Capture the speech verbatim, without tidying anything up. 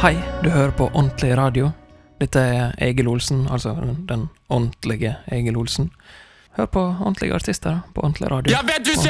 Hei, du hører på Ordentlig Radio. Dette er Egil Olsen, altså den, den ordentlige Egil Olsen. Hør på ordentlige artister på Ordentlig Radio. Jeg vet du ser